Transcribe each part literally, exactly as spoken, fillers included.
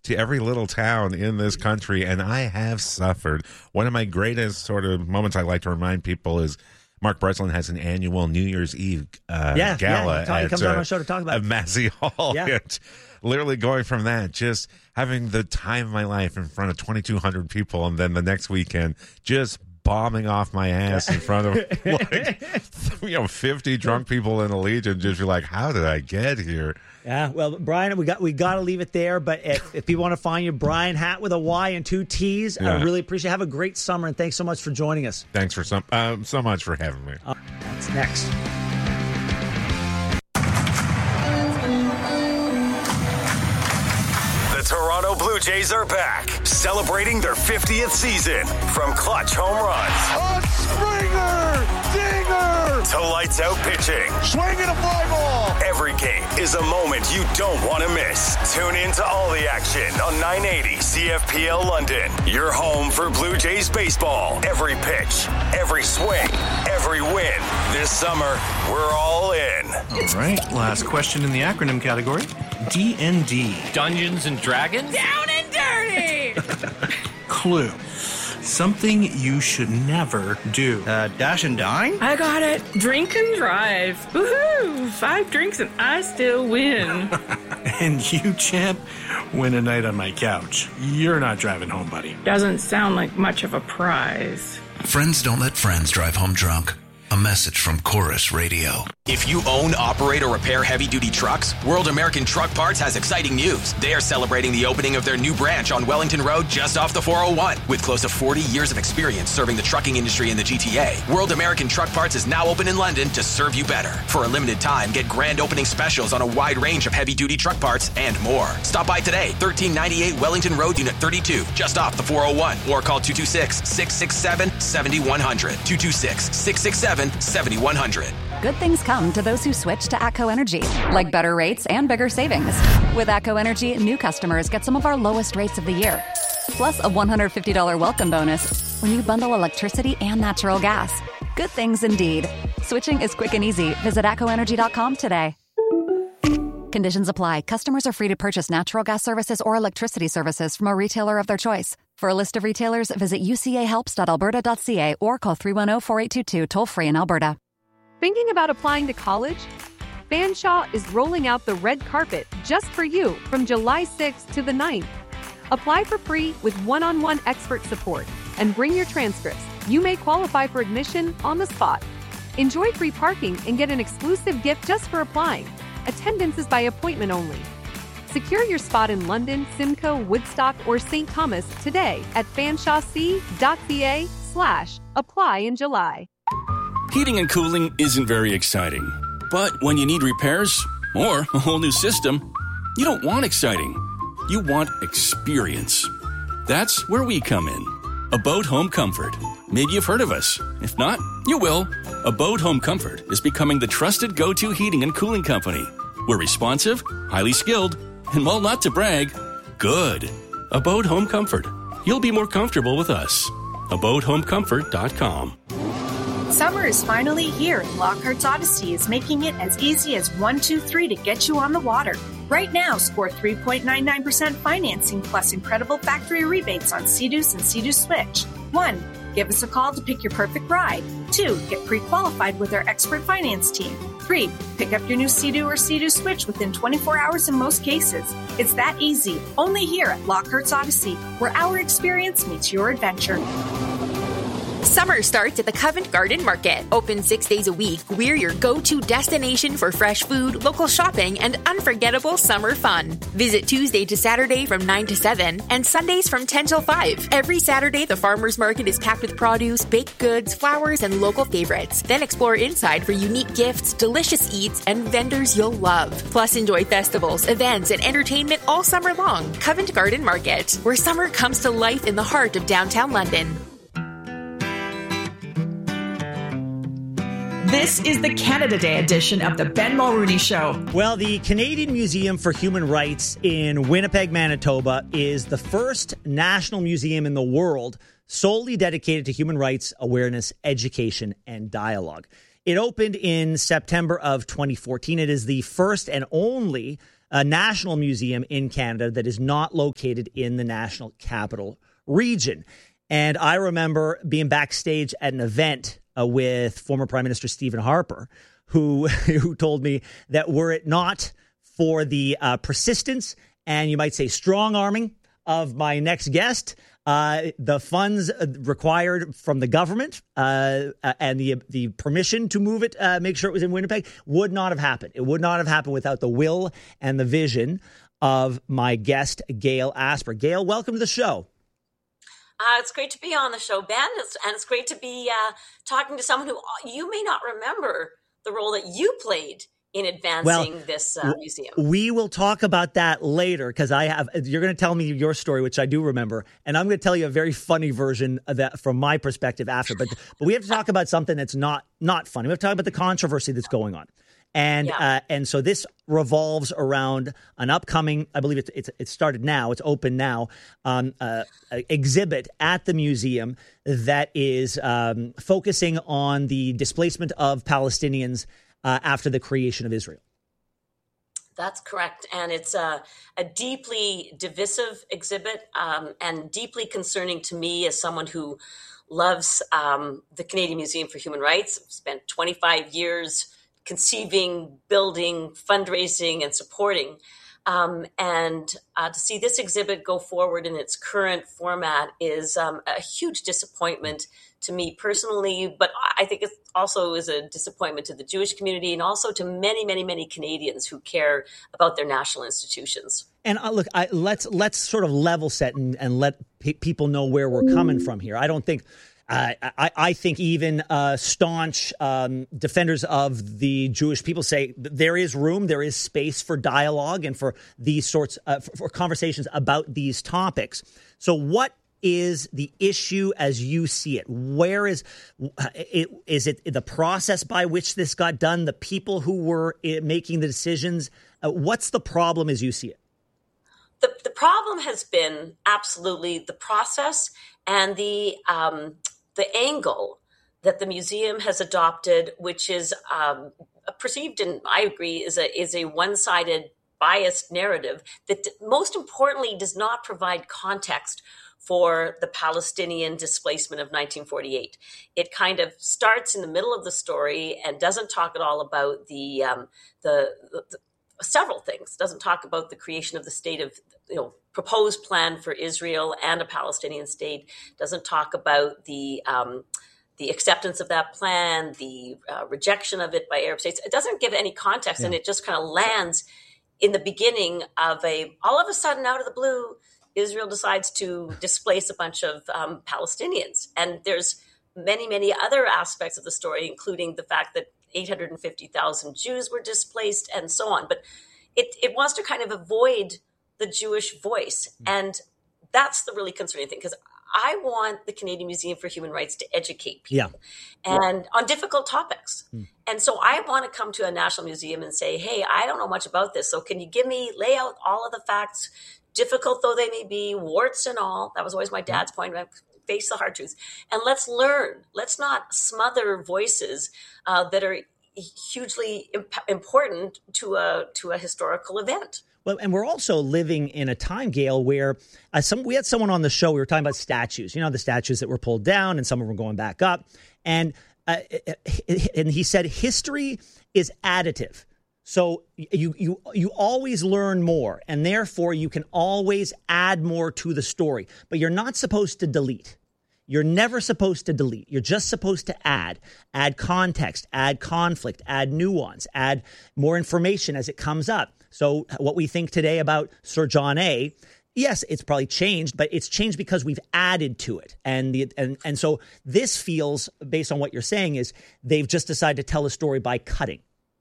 to every little town in this country, and I have suffered. One of my greatest sort of moments I like to remind people is Mark Breslin has an annual New Year's Eve uh, yeah, gala. Yeah, he, he comes at, on uh, our show to talk about at Massey Hall. Yeah. And literally going from that, just having the time of my life in front of twenty-two hundred people, and then the next weekend, just bombing off my ass in front of like you know fifty drunk people in the Legion. Just be like, how did I get here? Yeah, well, Brian, we got we got to leave it there. But if, if people want to find you, Brian Hatt with a Y and two T's, yeah. I really appreciate it. Have a great summer, and thanks so much for joining us. Thanks for some um, so much for having me. Uh, that's next. Toronto Blue Jays are back, celebrating their fiftieth season. From clutch home runs, a Springer, dinger, to lights out pitching, swinging a fly ball. Every game is a moment you don't want to miss. Tune in to all the action on nine eighty C F P L London. Your home for Blue Jays baseball. Every pitch, every swing, every win. This summer, we're all in. All right, last question in the acronym category. D and D. Dungeons and Dragons? Down and dirty! Clue. Something you should never do. Uh, dash and dine? I got it. Drink and drive. Woohoo! Five drinks and I still win. And you, champ, win a night on my couch. You're not driving home, buddy. Doesn't sound like much of a prize. Friends don't let friends drive home drunk. A message from Chorus Radio. If you own, operate, or repair heavy-duty trucks, World American Truck Parts has exciting news. They are celebrating the opening of their new branch on Wellington Road just off the four oh one. With close to forty years of experience serving the trucking industry in the G T A, World American Truck Parts is now open in London to serve you better. For a limited time, get grand opening specials on a wide range of heavy-duty truck parts and more. Stop by today, thirteen ninety-eight Wellington Road, Unit thirty-two, just off the four oh one, or call two two six, six six seven, seven one zero zero, two two six, six six seven, seven one zero zero. Good things come to those who switch to ATCO Energy, like better rates and bigger savings. With ATCO Energy, new customers get some of our lowest rates of the year, plus a one hundred fifty dollars welcome bonus when you bundle electricity and natural gas. Good things indeed. Switching is quick and easy. Visit atco energy dot com today. Conditions apply. Customers are free to purchase natural gas services or electricity services from a retailer of their choice. For a list of retailers, visit u c a helps dot alberta dot c a or call three one zero, four eight two two, toll free in Alberta. Thinking about applying to college? Fanshawe is rolling out the red carpet just for you from July sixth to the ninth. Apply for free with one-on-one expert support and bring your transcripts. You may qualify for admission on the spot. Enjoy free parking and get an exclusive gift just for applying. Attendance is by appointment only. Secure your spot in London, Simcoe, Woodstock, or Saint Thomas today at fanshawec.ca slash apply in July. Heating and cooling isn't very exciting. But when you need repairs or a whole new system, you don't want exciting. You want experience. That's where we come in. Abode Home Comfort. Maybe you've heard of us. If not, you will. Abode Home Comfort is becoming the trusted go-to heating and cooling company. We're responsive, highly skilled, and while not to brag, good. Abode Home Comfort. You'll be more comfortable with us. abode home comfort dot com. Summer is finally here, and Lockhart's Odyssey is making it as easy as one two three to get you on the water. Right now, score three point nine nine percent financing plus incredible factory rebates on Sea-Doos and Sea-Doo Switch. one. Give us a call to pick your perfect ride. two. Get pre-qualified with our expert finance team. three. Pick up your new Sea-Doo or Sea-Doo Switch within twenty-four hours in most cases. It's that easy, only here at Lockhart's Odyssey, where our experience meets your adventure. Summer starts at the Covent Garden Market. Open six days a week, we're your go-to destination for fresh food, local shopping, and unforgettable summer fun. Visit Tuesday to Saturday from nine to seven and Sundays from ten till five. Every Saturday, the farmers market is packed with produce, baked goods, flowers, and local favorites. Then explore inside for unique gifts, delicious eats, and vendors you'll love. Plus, enjoy festivals, events, and entertainment all summer long. Covent Garden Market, where summer comes to life in the heart of downtown London. This is the Canada Day edition of the Ben Mulrooney Show. Well, the Canadian Museum for Human Rights in Winnipeg, Manitoba is the first national museum in the world solely dedicated to human rights awareness, education, and dialogue. It opened in September of twenty fourteen. It is the first and only a national museum in Canada that is not located in the National Capital Region. And I remember being backstage at an event uh, with former Prime Minister Stephen Harper, who who told me that were it not for the uh, persistence and you might say strong arming of my next guest, uh, the funds required from the government uh, and the the permission to move it, uh, make sure it was in Winnipeg, would not have happened. It would not have happened without the will and the vision of my guest, Gail Asper. Gail, welcome to the show. Uh, it's great to be on the show, Ben, it's, and it's great to be uh, talking to someone who you may not remember the role that you played in advancing well, this uh, museum. We will talk about that later because I have. You're going to tell me your story, which I do remember, and I'm going to tell you a very funny version of that from my perspective after. But but we have to talk about something that's not not funny. We have to talk about the controversy that's going on. And yeah. uh, and so this revolves around an upcoming, I believe it's it's it started now, it's open now, um, uh, exhibit at the museum that is um, focusing on the displacement of Palestinians uh, after the creation of Israel. That's correct. And it's a, a deeply divisive exhibit um, and deeply concerning to me as someone who loves um, the Canadian Museum for Human Rights. I've spent twenty-five years conceiving, building, fundraising, and supporting. Um, and uh, to see this exhibit go forward in its current format is um, a huge disappointment to me personally, but I think it also is a disappointment to the Jewish community and also to many, many, many Canadians who care about their national institutions. And uh, look, I, let's let's sort of level set and, and let pe- people know where we're coming from here. I don't think Uh, I, I think even uh, staunch um, defenders of the Jewish people say there is room, there is space for dialogue and for these sorts of for, for conversations about these topics. So what is the issue as you see it? Where is it? Is it the process by which this got done? The people who were making the decisions? Uh, what's the problem as you see it? The, the problem has been absolutely the process and the um, the angle that the museum has adopted, which is um, perceived, and I agree, is a is a one-sided, biased narrative that most importantly does not provide context for the Palestinian displacement of nineteen forty-eight. It kind of starts in the middle of the story and doesn't talk at all about the um, the, the, the several things. Doesn't talk about the creation of the state of, you know, proposed plan for Israel and a Palestinian state. Doesn't talk about the um, the acceptance of that plan, the uh, rejection of it by Arab states. It doesn't give any context, yeah. And it just kind of lands in the beginning of a, all of a sudden, out of the blue, Israel decides to displace a bunch of um, Palestinians. And there's many, many other aspects of the story, including the fact that eight hundred fifty thousand Jews were displaced and so on. But it, it wants to kind of avoid the Jewish voice. And that's the really concerning thing, because I want the Canadian Museum for Human Rights to educate people yeah. and yeah. on difficult topics. Mm. And so I want to come to a national museum and say, hey, I don't know much about this. So can you give me, lay out all of the facts, difficult though they may be, warts and all. That was always my dad's point. Right? Face the hard truths. And let's learn. Let's not smother voices uh, that are hugely imp- important to a to a historical event. Well, and we're also living in a time, Gail, where uh, some we had someone on the show. We were talking about statues. You know, the statues that were pulled down, and some of them were going back up. And uh, and he said history is additive. So you you you always learn more, and therefore you can always add more to the story. But you're not supposed to delete. You're never supposed to delete. You're just supposed to add, add context, add conflict, add nuance, add more information as it comes up. So what we think today about Sir John A., yes, it's probably changed, but it's changed because we've added to it. And the and and so this feels, based on what you're saying, is they've just decided to tell a story by cutting.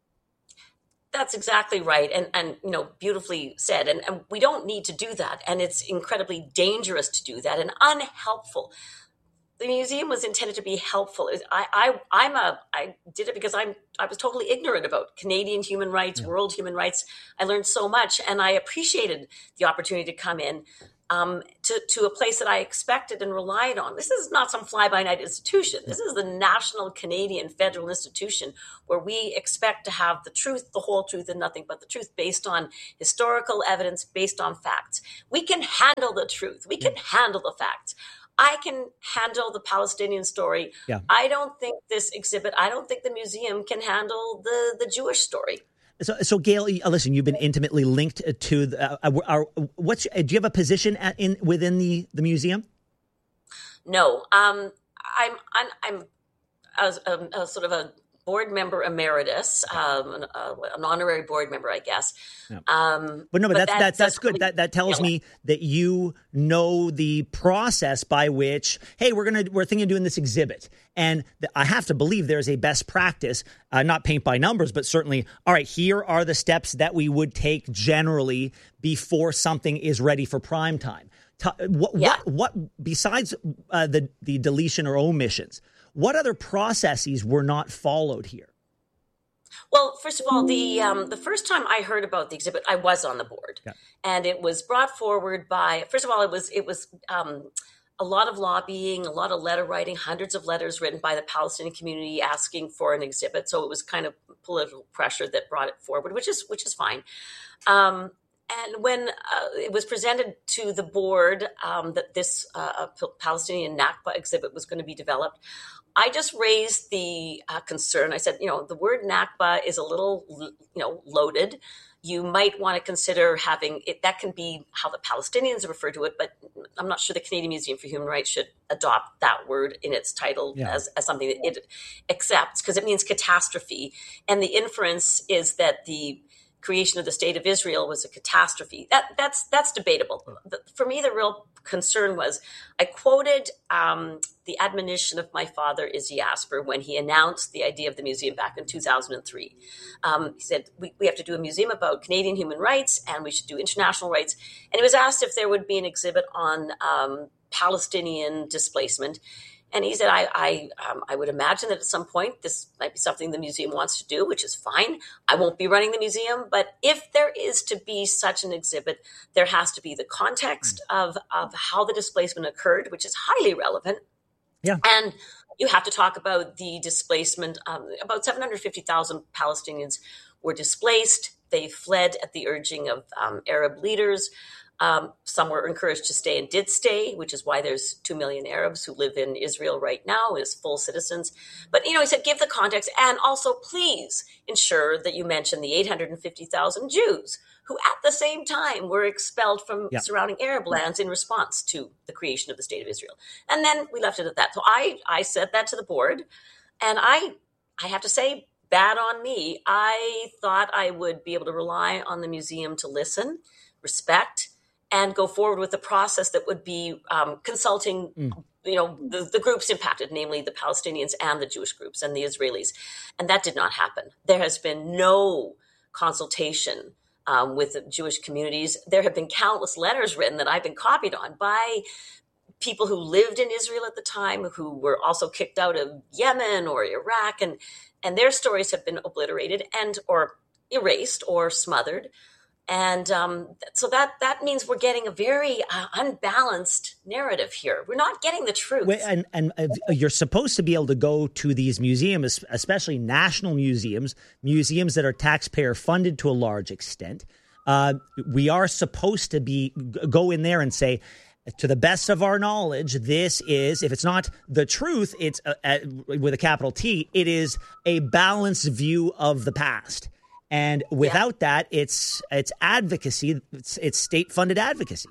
That's exactly right. And, and you know, beautifully said. And, and we don't need to do that. And it's incredibly dangerous to do that and unhelpful. The museum was intended to be helpful. I, I, I'm a, I did it because I'm, I was totally ignorant about Canadian human rights, yeah. world human rights. I learned so much, and I appreciated the opportunity to come in um, to, to a place that I expected and relied on. This is not some fly-by-night institution. This is the National Canadian Federal Institution where we expect to have the truth, the whole truth, and nothing but the truth based on historical evidence, based on facts. We can handle the truth. We can handle the facts. I can handle the Palestinian story. Yeah. I don't think this exhibit, I don't think the museum can handle the, the Jewish story. So, so Gail, listen, you've been intimately linked to the, uh, our, what's, do you have a position at, in within the, the museum? No, um, I'm, I'm, I'm a, a, a sort of a board member emeritus, um, an, uh, an honorary board member, I guess. Yeah. Um, but no, but, but that's, that's, that's, that's good. Really, that, that tells you know, me that you know the process by which, hey, we're going to, we're thinking of doing this exhibit. And th- I have to believe there's a best practice, uh, not paint by numbers, but certainly, all right, here are the steps that we would take generally before something is ready for prime time. T- what, yeah. what, what, besides uh, the, the deletion or omissions, what other processes were not followed here? Well, first of all, the um, the first time I heard about the exhibit, I was on the board, yeah. and it was brought forward by. First of all, it was it was um, a lot of lobbying, a lot of letter writing, hundreds of letters written by the Palestinian community asking for an exhibit. So it was kind of political pressure that brought it forward, which is which is fine. Um, And when uh, it was presented to the board um, that this uh, Palestinian Nakba exhibit was going to be developed, I just raised the uh, concern. I said, you know, the word Nakba is a little, you know, loaded. You might want to consider having it. That can be how the Palestinians refer to it, but I'm not sure the Canadian Museum for Human Rights should adopt that word in its title yeah. as, as something that it accepts, because it means catastrophe. And the inference is that the creation of the state of Israel was a catastrophe. That that's that's debatable. For me, the real concern was I quoted um, the admonition of my father, Izzy Asper, when he announced the idea of the museum back in two thousand three. Um, he said, we, we have to do a museum about Canadian human rights and we should do international rights. And he was asked if there would be an exhibit on um, Palestinian displacement. And he said, I I, um, I would imagine that at some point this might be something the museum wants to do, which is fine. I won't be running the museum. But if there is to be such an exhibit, there has to be the context mm. of, of how the displacement occurred, which is highly relevant. Yeah. And you have to talk about the displacement. Um, about seven hundred fifty thousand Palestinians were displaced. They fled at the urging of um, Arab leaders. Um, some were encouraged to stay and did stay, which is why there's two million Arabs who live in Israel right now as full citizens. But, you know, he said, give the context and also please ensure that you mention the eight hundred fifty thousand Jews who at the same time were expelled from yeah. surrounding Arab lands in response to the creation of the state of Israel. And then we left it at that. So I, I said that to the board, and I, I have to say, bad on me. I thought I would be able to rely on the museum to listen, respect, and go forward with a process that would be um, consulting, mm. you know, the, the groups impacted, namely the Palestinians and the Jewish groups and the Israelis. And that did not happen. There has been no consultation um, with the Jewish communities. There have been countless letters written that I've been copied on by people who lived in Israel at the time, who were also kicked out of Yemen or Iraq, and and their stories have been obliterated and or erased or smothered. And um, so that that means we're getting a very uh, unbalanced narrative here. We're not getting the truth. Wait, and and uh, you're supposed to be able to go to these museums, especially national museums, museums that are taxpayer funded to a large extent. Uh, we are supposed to be go in there and say, to the best of our knowledge, this is, if it's not the truth, it's uh, uh, with a capital T, it is a balanced view of the past. And without yeah. that, it's it's advocacy. It's, it's state-funded advocacy.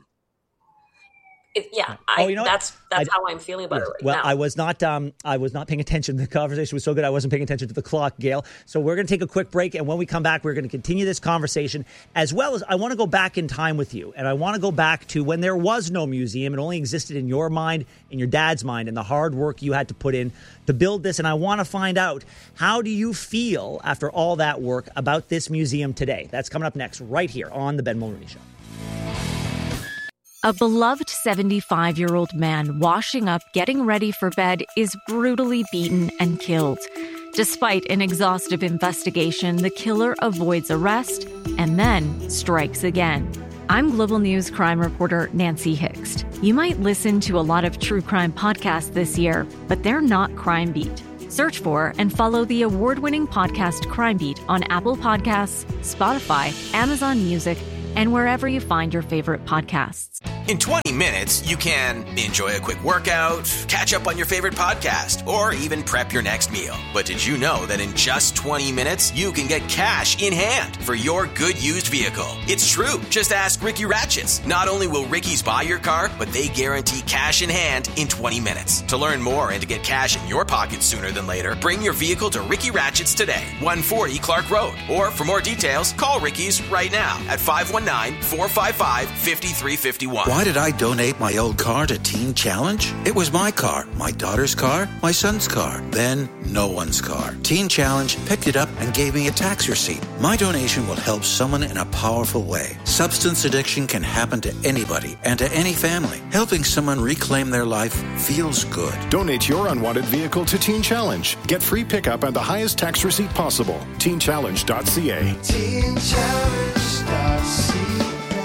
It, yeah, I, oh, you know that's that's I, how I'm feeling about it right well, now. Well, I was not um, I was not paying attention. The conversation was so good, I wasn't paying attention to the clock, Gail. So we're going to take a quick break, and when we come back, we're going to continue this conversation, as well as I want to go back in time with you, and I want to go back to when there was no museum. It only existed in your mind, in your dad's mind, and the hard work you had to put in to build this. And I want to find out, how do you feel after all that work about this museum today? That's coming up next, right here on The Ben Mulroney Show. A beloved seventy-five-year-old man washing up, getting ready for bed, is brutally beaten and killed. Despite an exhaustive investigation, the killer avoids arrest and then strikes again. I'm Global News crime reporter Nancy Hixt. You might listen to a lot of true crime podcasts this year, but they're not Crime Beat. Search for and follow the award-winning podcast Crime Beat on Apple Podcasts, Spotify, Amazon Music, and wherever you find your favorite podcasts. In twenty minutes, you can enjoy a quick workout, catch up on your favorite podcast, or even prep your next meal. But did you know that in just twenty minutes, you can get cash in hand for your good used vehicle? It's true. Just ask Ricky Ratchets. Not only will Ricky's buy your car, but they guarantee cash in hand in twenty minutes. To learn more and to get cash in your pocket sooner than later, bring your vehicle to Ricky Ratchets today, one forty Clark Road. Or for more details, call Ricky's right now at five one nine, four five five, five three five one. Why did I donate my old car to Teen Challenge? It was my car, my daughter's car, my son's car, then no one's car. Teen Challenge picked it up and gave me a tax receipt. My donation will help someone in a powerful way. Substance addiction can happen to anybody and to any family. Helping someone reclaim their life feels good. Donate your unwanted vehicle to Teen Challenge. Get free pickup and the highest tax receipt possible. teen challenge dot c a. teen challenge dot c a.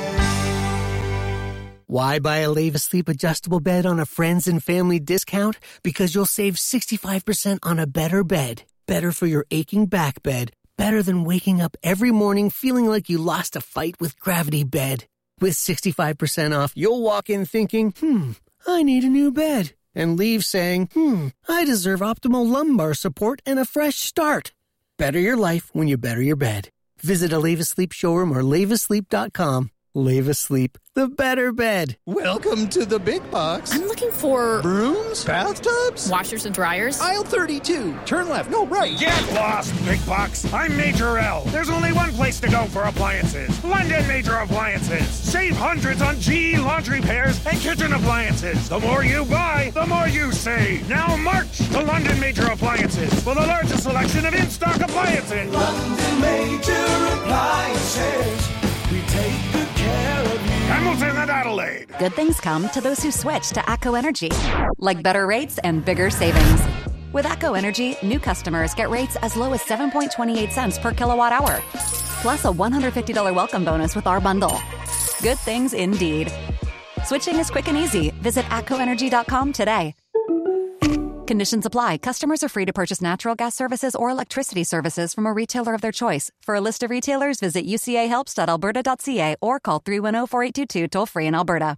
Why buy a Leva Sleep adjustable bed on a friends and family discount? Because you'll save sixty-five percent on a better bed. Better for your aching back bed. Better than waking up every morning feeling like you lost a fight with Gravity Bed. With sixty-five percent off, you'll walk in thinking, hmm, I need a new bed. And leave saying, hmm, I deserve optimal lumbar support and a fresh start. Better your life when you better your bed. Visit a Leva Sleep showroom or leva sleep dot com. Leva Sleep, the better bed. Welcome to the big box. I'm looking for brooms, bathtubs, washers and dryers. Aisle thirty-two. Turn left. No, right. Get lost, big box. I'm Major L. There's only one place to go for appliances. London Major Appliances. Save hundreds on G E laundry pairs and kitchen appliances. The more you buy, the more you save. Now march to London Major Appliances for the largest selection of in-stock appliances. London Major Appliances. We take good care of you. Hamilton and Adelaide. Good things come to those who switch to ATCO Energy, like better rates and bigger savings. With ATCO Energy, new customers get rates as low as seven point two eight cents per kilowatt hour, plus a one hundred fifty dollars welcome bonus with our bundle. Good things indeed. Switching is quick and easy. Visit atco energy dot com today. Conditions apply. Customers are free to purchase natural gas services or electricity services from a retailer of their choice. For a list of retailers, visit u c a helps dot alberta dot c a or call three one zero, four eight two two toll free in Alberta.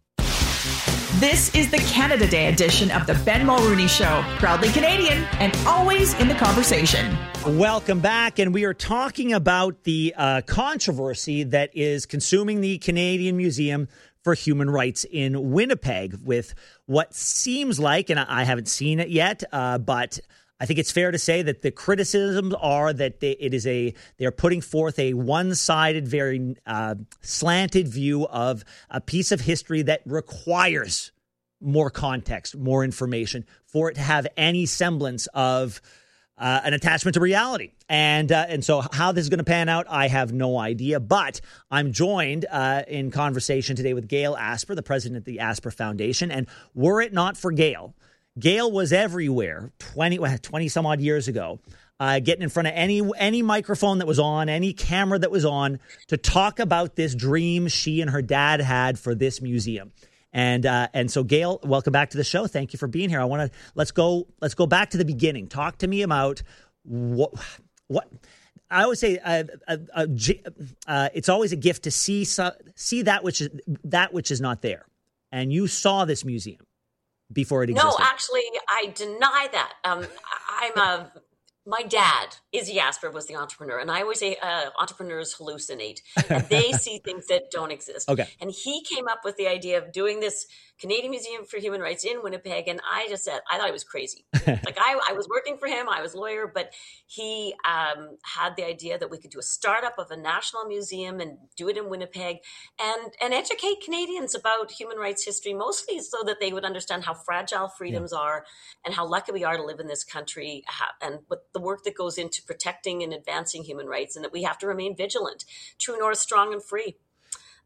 This is the Canada Day edition of the Ben Mulrooney Show. Proudly Canadian and always in the conversation. Welcome back. And we are talking about the uh, controversy that is consuming the Canadian Museum for Human Rights in Winnipeg with what seems like, and I haven't seen it yet, uh, but I think it's fair to say that the criticisms are that they, it is a they're putting forth a one-sided, very uh, slanted view of a piece of history that requires more context, more information for it to have any semblance of Uh, an attachment to reality. And uh, and so how this is going to pan out, I have no idea. But I'm joined uh, in conversation today with Gail Asper, the president of the Asper Foundation. And were it not for Gail, Gail was everywhere twenty, twenty some odd years ago, uh, getting in front of any any microphone that was on, any camera that was on, to talk about this dream she and her dad had for this museum. And uh, and so, Gail, welcome back to the show. Thank you for being here. I want to let's go let's go back to the beginning. Talk to me about what what I always say. Uh, uh, uh, uh, it's always a gift to see see that which is that which is not there. And you saw this museum before it existed. No, actually, I deny that. Um, I'm a. My dad, Izzy Asper, was the entrepreneur. And I always say uh, entrepreneurs hallucinate. And they see things that don't exist. Okay. And he came up with the idea of doing this Canadian Museum for Human Rights in Winnipeg. And I just said, I thought he was crazy. like I, I was working for him. I was a lawyer. But he um, had the idea that we could do a startup of a national museum and do it in Winnipeg and, and educate Canadians about human rights history, mostly so that they would understand how fragile freedoms yeah. are and how lucky we are to live in this country and what the work that goes into protecting and advancing human rights, and that we have to remain vigilant, true north, strong and free.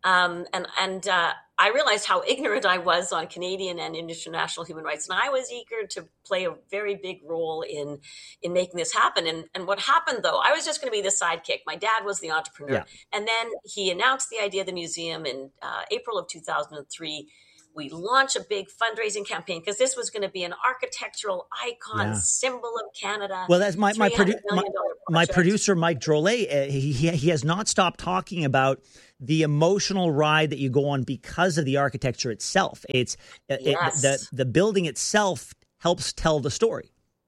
Um, and and uh, I realized how ignorant I was on Canadian and international human rights. And I was eager to play a very big role in in making this happen. And, and what happened, though, I was just going to be the sidekick. My dad was the entrepreneur. Yeah. And then he announced the idea of the museum in uh, April of two thousand three. We launched a big fundraising campaign because this was going to be an architectural icon, Yeah. symbol of Canada. Well, that's my my, produ- my, my project. producer, Mike Drolet. Uh, he he has not stopped talking about the emotional ride that you go on because of the architecture itself. It's uh, Yes. it, the the building itself helps tell the story.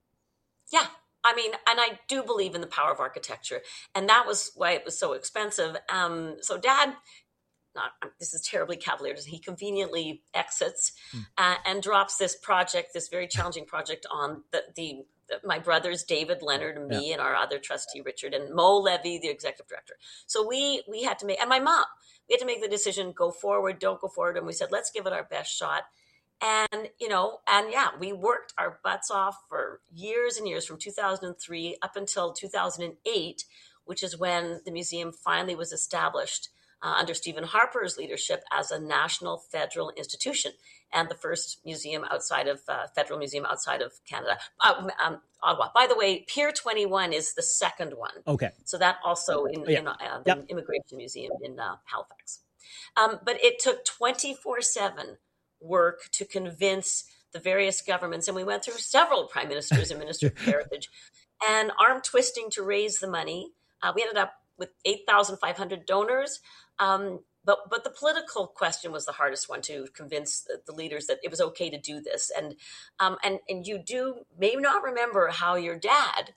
Yeah. I mean, and I do believe in the power of architecture. And that was why it was so expensive. Um, so Dad, not this is terribly cavalier, he conveniently exits uh, and drops this project, this very challenging project on the, the, the my brothers, David Leonard and me, Yeah. and our other trustee, Richard, and Mo Levy, the executive director. So we we had to make, and my mom, we had to make the decision, go forward, don't go forward. And we said, let's give it our best shot. And, you know, and yeah, we worked our butts off for years and years from two thousand three up until two thousand eight, which is when the museum finally was established uh, under Stephen Harper's leadership as a national federal institution and the first museum outside of, uh, federal museum outside of Canada, uh, um, Ottawa. By the way, Pier twenty-one is the second one. Okay. So that also in, Yeah. in uh, the Yep. Immigration Museum in uh, Halifax. Um, but it took twenty-four seven work to convince the various governments. And we went through several prime ministers and minister of heritage and arm twisting to raise the money. Uh, we ended up with eight thousand five hundred donors. Um, but, but the political question was the hardest one to convince the, the leaders that it was okay to do this. And, um, and, and you do may not remember how your dad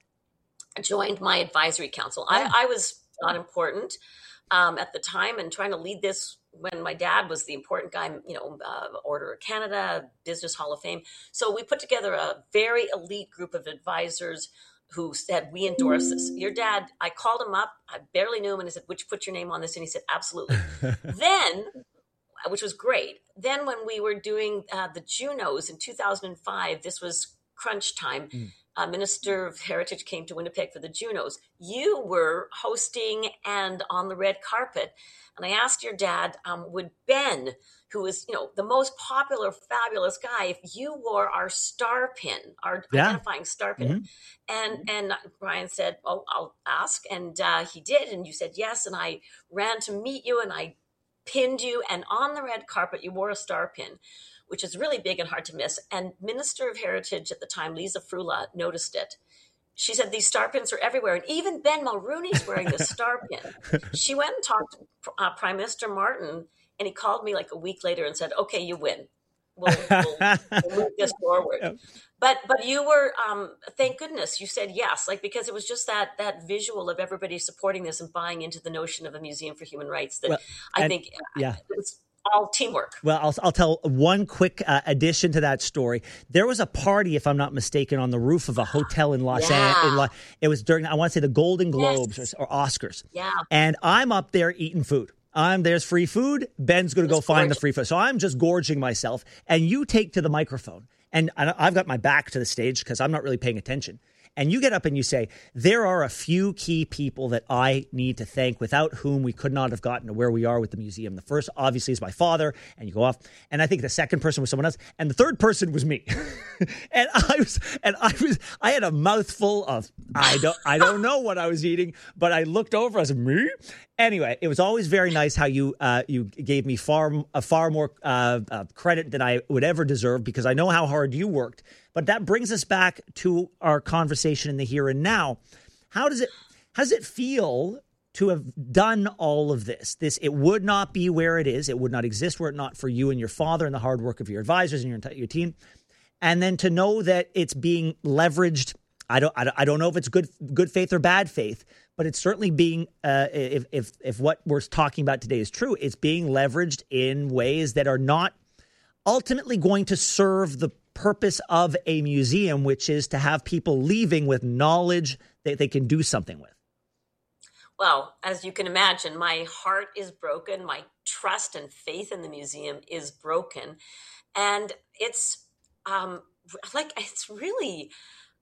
joined my advisory council. I, I was not important um, at the time and trying to lead this when my dad was the important guy, you know, uh, Order of Canada, Business Hall of Fame. So we put together a very elite group of advisors who said, we endorse this. Your dad, I called him up. I barely knew him. And I said, would you put your name on this? And he said, absolutely. Then, which was great. Then when we were doing uh, the Junos in two thousand five, this was crunch time. Mm. Uh, Minister of Heritage came to Winnipeg for the Junos. You were hosting and on the red carpet. And I asked your dad, um, would Ben, who was, you know, the most popular, fabulous guy, if you wore our star pin, our Yeah. identifying star pin. And and Brian said, oh, I'll ask. And uh, he did. And you said yes. And I ran to meet you and I pinned you. And on the red carpet, you wore a star pin, which is really big and hard to miss. And Minister of Heritage at the time, Lisa Frula, noticed it. She said, these star pins are everywhere. And even Ben Mulrooney's wearing this star pin. She went and talked to uh, Prime Minister Martin, and he called me like a week later and said, okay, you win. We'll, we'll, we'll move this forward. But but you were, um, thank goodness, you said yes, like because it was just that that visual of everybody supporting this and buying into the notion of a museum for human rights that Well, I and- think yeah. it was all teamwork. Well, I'll, I'll tell one quick uh, addition to that story. There was a party, if I'm not mistaken, on the roof of a hotel in Los Yeah. Angeles. In Lo- it was during, I want to say, the Golden Globes Yes. or, or Oscars. Yeah. And I'm up there eating food. I'm there's free food. Ben's going to go find the free food. So I'm just gorging myself. And you take to the microphone. And I- I've got my back to the stage because I'm not really paying attention. And you get up and you say, there are a few key people that I need to thank without whom we could not have gotten to where we are with the museum. The first, obviously, is my father. And you go off. And I think the second person was someone else. And the third person was me. and I was, and I was, I had a mouthful of, I don't, I don't know what I was eating, but I looked over. I said, me? Anyway, it was always very nice how you uh, you gave me far a far more uh, uh, credit than I would ever deserve because I know how hard you worked. But that brings us back to our conversation in the here and now. How does it how does it feel to have done all of this? This it would not be where it is. It would not exist were it not for you and your father and the hard work of your advisors and your entire your team. And then to know that it's being leveraged. I don't, I don't, I don't know if it's good, good faith or bad faith, but it's certainly being, uh, if, if, if what we're talking about today is true, it's being leveraged in ways that are not ultimately going to serve the purpose of a museum, which is to have people leaving with knowledge that they can do something with. Well, as you can imagine, my heart is broken. My trust and faith in the museum is broken. And it's um, like, it's really,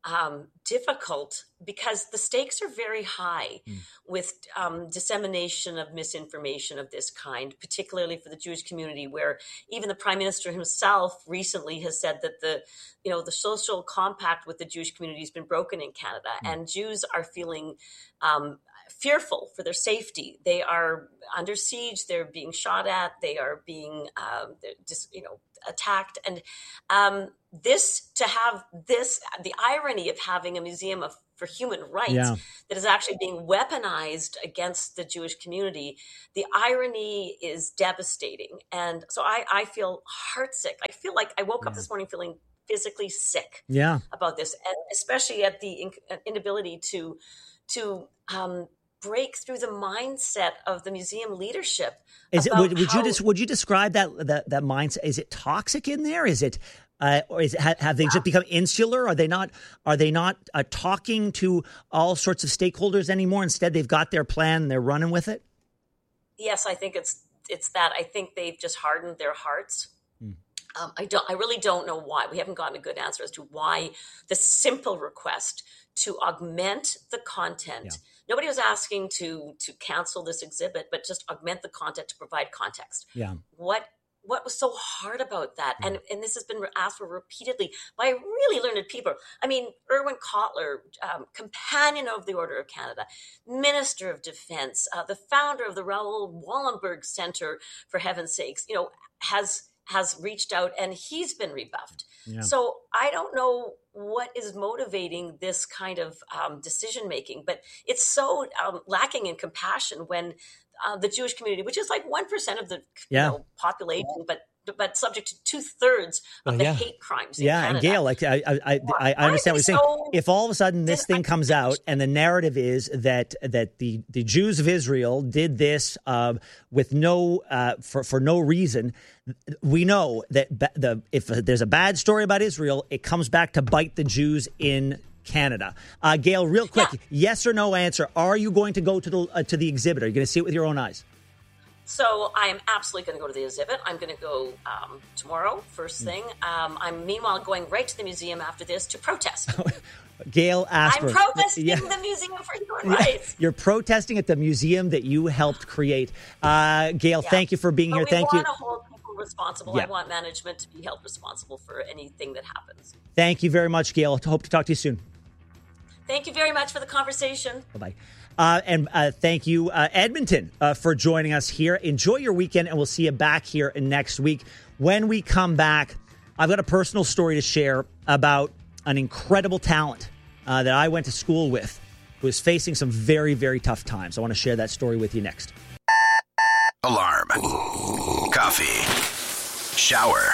um, difficult because the stakes are very high mm. with um, dissemination of misinformation of this kind, particularly for the Jewish community, where even the Prime Minister himself recently has said that the, you know, the social compact with the Jewish community has been broken in Canada, mm. and Jews are feeling um, fearful for their safety. They are under siege. They're being shot at. They are being, um, just, you know, attacked. And um, this, to have this, the irony of having a museum of for human rights yeah. that is actually being weaponized against the Jewish community, the irony is devastating. And so I, I feel heartsick. I feel like I woke yeah. up this morning feeling physically sick yeah. about this, and especially at the in, inability to, to, um, break through the mindset of the museum leadership. Is it, would, would how, you just would you describe that that that mindset? Is it toxic in there? Is it uh, or is it, have, have they yeah. just become insular? Are they not are they not uh, talking to all sorts of stakeholders anymore? Instead, they've got their plan and they're running with it. Yes, I think it's it's that. I think they've just hardened their hearts. Hmm. Um, I don't. I really don't know why. We haven't gotten a good answer as to why the simple request to augment the content. Yeah. Nobody was asking to to cancel this exhibit, but just augment the content to provide context. Yeah. What what was so hard about that? Yeah. And and this has been asked for repeatedly by really learned people. I mean, Erwin Kotler, um, Companion of the Order of Canada, Minister of Defense, uh, the founder of the Raoul Wallenberg Center, for heaven's sakes, you know, has has reached out and he's been rebuffed. Yeah. So I don't know what is motivating this kind of um, decision making, but it's so um, lacking in compassion when uh, the Jewish community, which is like one percent of the yeah. you know, population, but but subject to two thirds of oh, the yeah. hate crimes. In yeah, Canada. and Gail, like I, I, I, I understand what you're saying. So if all of a sudden this thing comes out and the narrative is that that the, the Jews of Israel did this uh, with no uh, for for no reason, we know that the if there's a bad story about Israel, it comes back to bite the Jews in Canada. Uh, Gail, real quick, yeah. yes or no answer: are you going to go to the uh, to the exhibit? Are you going to see it with your own eyes? So I am absolutely going to go to the exhibit. I'm going to go um, tomorrow, first thing. Um, I'm meanwhile going right to the museum after this to protest. Gail Asper. I'm protesting yeah. the Museum for Human Rights. You're protesting at the museum that you helped create. Uh, Gail, yeah. thank you for being but here. We thank want you. to hold people responsible. Yeah. I want management to be held responsible for anything that happens. Thank you very much, Gail. Hope to talk to you soon. Thank you very much for the conversation. Bye-bye. Uh, and uh, thank you, uh, Edmonton, uh, for joining us here. Enjoy your weekend, and we'll see you back here next week. When we come back, I've got a personal story to share about an incredible talent uh, that I went to school with who is facing some very, very tough times. I want to share that story with you next. Alarm. Coffee. Shower.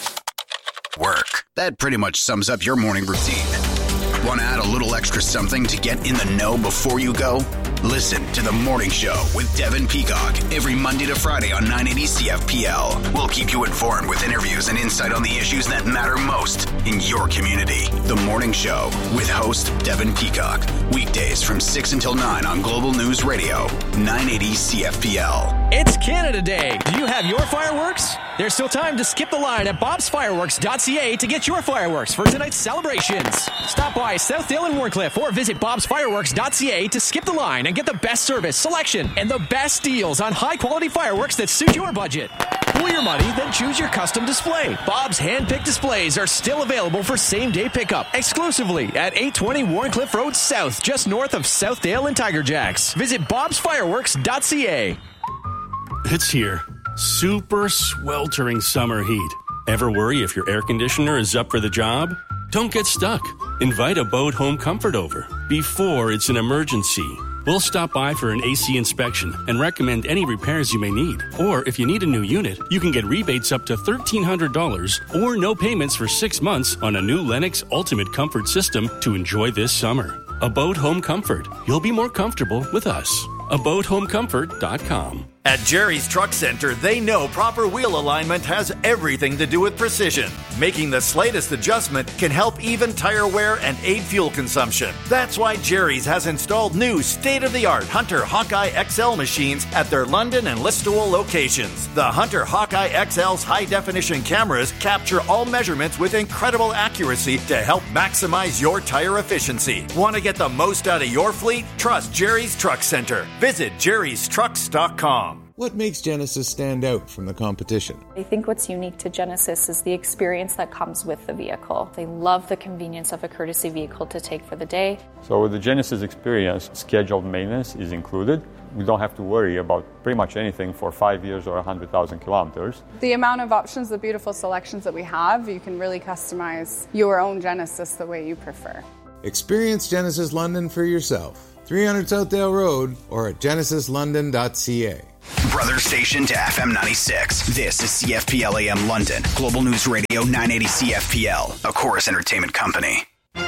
Work. That pretty much sums up your morning routine. Want to add a little extra something to get in the know before you go? Listen to The Morning Show with Devin Peacock every Monday to Friday on nine eighty C F P L. We'll keep you informed with interviews and insight on the issues that matter most in your community. The Morning Show with host Devin Peacock. Weekdays from six until nine on Global News Radio, nine eighty C F P L. It's Canada Day. Do you have your fireworks? There's still time to skip the line at bobs fireworks dot c a to get your fireworks for tonight's celebrations. Stop by Southdale and Warncliffe or visit bobs fireworks dot c a to skip the line and get the best service, selection, and the best deals on high-quality fireworks that suit your budget. Pool your money, then choose your custom display. Bob's hand-picked displays are still available for same-day pickup exclusively at eight twenty Warncliffe Road South, just north of Southdale and Tiger Jacks. Visit bobs fireworks dot c a. It's here. Super sweltering summer heat. Ever worry if your air conditioner is up for the job? Don't get stuck. Invite Abode Home Comfort over before it's an emergency. We'll stop by for an A C inspection and recommend any repairs you may need. Or if you need a new unit, you can get rebates up to thirteen hundred dollars or no payments for six months on a new Lennox Ultimate Comfort system to enjoy this summer. Abode Home Comfort. You'll be more comfortable with us. abode home comfort dot com. At Jerry's Truck Center, they know proper wheel alignment has everything to do with precision. Making the slightest adjustment can help even tire wear and aid fuel consumption. That's why Jerry's has installed new state-of-the-art Hunter Hawkeye X L machines at their London and Listowel locations. The Hunter Hawkeye X L's high-definition cameras capture all measurements with incredible accuracy to help Maximize your tire efficiency. Want to get the most out of your fleet? Trust Jerry's Truck Center. Visit jerrys trucks dot com. What makes Genesis stand out from the competition? I think what's unique to Genesis is the experience that comes with the vehicle. They love the convenience of a courtesy vehicle to take for the day. So with the Genesis experience, scheduled maintenance is included. We don't have to worry about pretty much anything for five years or one hundred thousand kilometers. The amount of options, the beautiful selections that we have, you can really customize your own Genesis the way you prefer. Experience Genesis London for yourself. three hundred Southdale Road or at genesis london dot c a. Brother station to F M ninety-six. This is C F P L A M London. Global News Radio nine eighty C F P L. A Chorus Entertainment Company.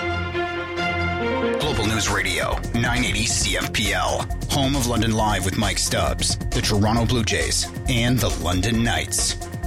Global News Radio nine eighty C F P L. Home of London Live with Mike Stubbs, the Toronto Blue Jays, and the London Knights.